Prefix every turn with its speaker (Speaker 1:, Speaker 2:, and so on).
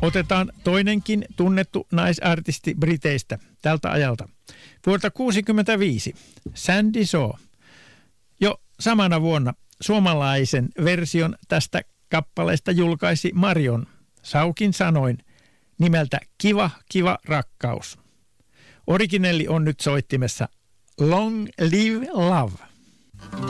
Speaker 1: Otetaan toinenkin tunnettu naisartisti Briteistä tältä ajalta. Vuodelta 1965 Sandy Shaw. Jo samana vuonna suomalaisen version tästä kappaleesta julkaisi Marion Saukin sanoin nimeltä Kiva, kiva rakkaus. Originelli on nyt soittimessa Long Live Love.